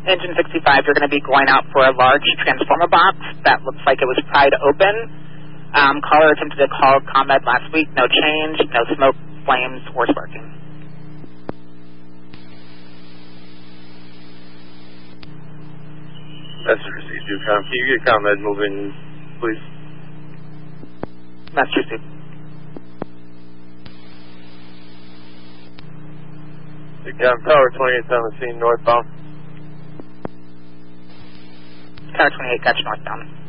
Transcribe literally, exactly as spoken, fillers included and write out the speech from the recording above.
Engine sixty-five, you're going to be going out for a large transformer box that looks like it was pried open. Um, caller attempted to call ComEd last week. No change, no smoke, flames, or sparking. Message received, Ducom. Can you get ComEd moving, please? Message received. Ducom, Tower twenty-eight on the scene, northbound. Tower twenty-eight, gotcha, northbound.